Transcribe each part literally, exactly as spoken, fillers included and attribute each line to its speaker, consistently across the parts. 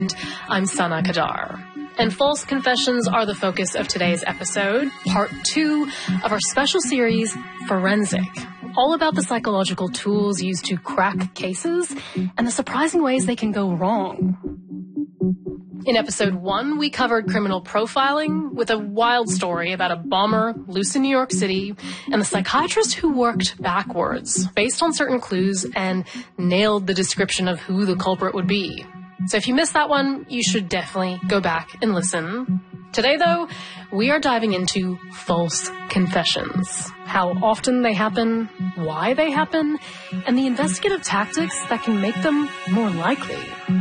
Speaker 1: I'm Sana Kadar. And false confessions are the focus of today's episode, part two of our special series, Forensic, all about the psychological tools used to crack cases and the surprising ways they can go wrong. In episode one, we covered criminal profiling with a wild story about a bomber loose in New York City and the psychiatrist who worked backwards based on certain clues and nailed the description of who the culprit would be. So if you missed that one, you should definitely go back and listen. Today, though, we are diving into false confessions, how often they happen, why they happen, and the investigative tactics that can make them more likely.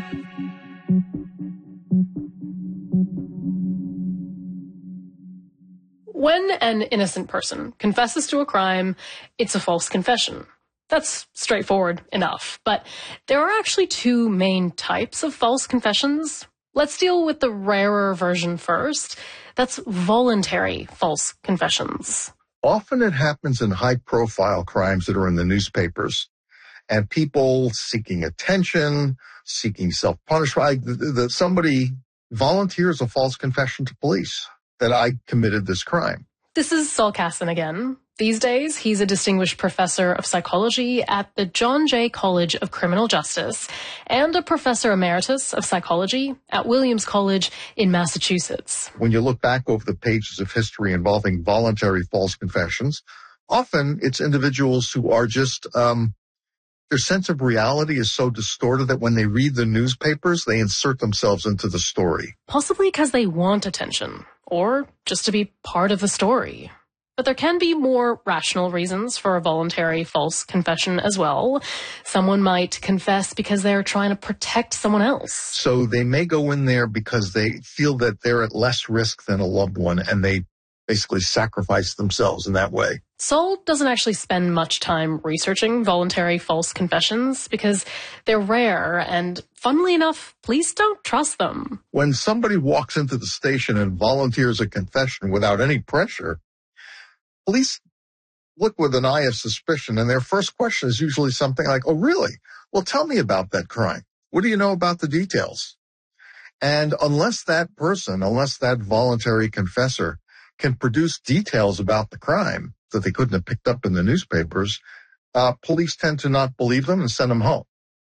Speaker 1: When an innocent person confesses to a crime, it's a false confession. That's straightforward enough, but there are actually two main types of false confessions. Let's deal with the rarer version first. That's voluntary false confessions.
Speaker 2: Often it happens in high-profile crimes that are in the newspapers, and people seeking attention, seeking self-punishment. That somebody volunteers a false confession to police that I committed this crime.
Speaker 1: This is Saul Casson again. These days, he's a distinguished professor of psychology at the John Jay College of Criminal Justice and a professor emeritus of psychology at Williams College in Massachusetts.
Speaker 2: When you look back over the pages of history involving voluntary false confessions, often it's individuals who are just, um, their sense of reality is so distorted that when they read the newspapers, they insert themselves into the story.
Speaker 1: Possibly because they want attention, or just to be part of the story. But there can be more rational reasons for a voluntary false confession as well. Someone might confess because they're trying to protect someone else.
Speaker 2: So they may go in there because they feel that they're at less risk than a loved one, and they basically sacrifice themselves in that way.
Speaker 1: Saul doesn't actually spend much time researching voluntary false confessions because they're rare and, funnily enough, police don't trust them.
Speaker 2: When somebody walks into the station and volunteers a confession without any pressure, police look with an eye of suspicion, and their first question is usually something like, oh, really? Well, tell me about that crime. What do you know about the details? And unless that person, unless that voluntary confessor can produce details about the crime that they couldn't have picked up in the newspapers, uh, police tend to not believe them and send them home.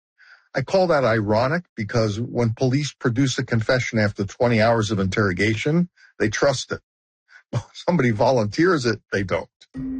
Speaker 2: I call that ironic because when police produce a confession after twenty hours of interrogation, they trust it. Somebody volunteers it, they don't.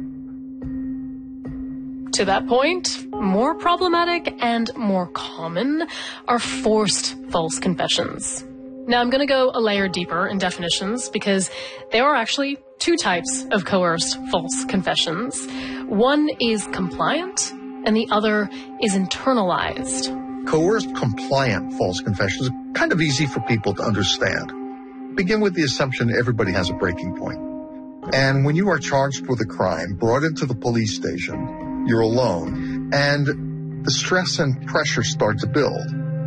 Speaker 1: To that point, more problematic and more common are forced false confessions. Now, I'm going to go a layer deeper in definitions because there are actually two types of coerced false confessions. One is compliant, and the other is internalized.
Speaker 2: Coerced compliant false confessions are kind of easy for people to understand. Begin with the assumption everybody has a breaking point. And when you are charged with a crime, brought into the police station, you're alone, and the stress and pressure start to build.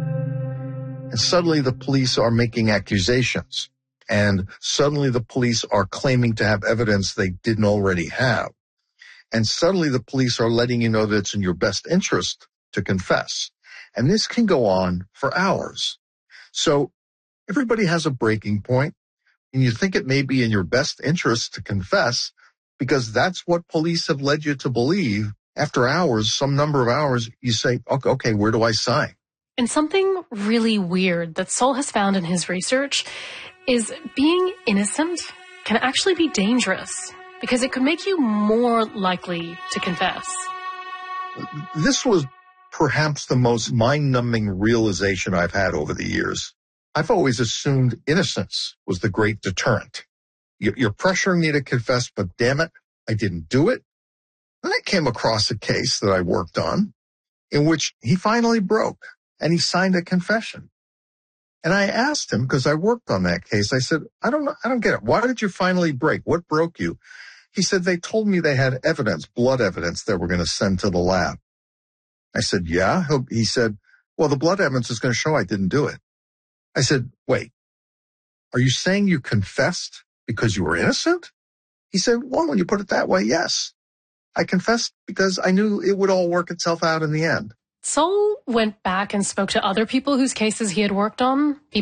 Speaker 2: And suddenly the police are making accusations, and suddenly the police are claiming to have evidence they didn't already have. And suddenly the police are letting you know that it's in your best interest to confess. And this can go on for hours. So everybody has a breaking point, and you think it may be in your best interest to confess because that's what police have led you to believe. After hours, some number of hours, you say, okay, okay, where do I sign?
Speaker 1: And something really weird that Saul has found in his research is being innocent can actually be dangerous because it could make you more likely to confess.
Speaker 2: This was perhaps the most mind-numbing realization I've had over the years. I've always assumed innocence was the great deterrent. You're pressuring me to confess, but damn it, I didn't do it. Then I came across a case that I worked on in which he finally broke. And he signed a confession. And I asked him, because I worked on that case, I said, I don't know, I don't get it. Why did you finally break? What broke you? He said, they told me they had evidence, blood evidence that we're going to send to the lab. I said, yeah. He said, well, the blood evidence is going to show I didn't do it. I said, wait, are you saying you confessed because you were innocent? He said, well, when you put it that way, yes. I confessed because I knew it would all work itself out in the end.
Speaker 1: Saul went back and spoke to other people whose cases he had worked on,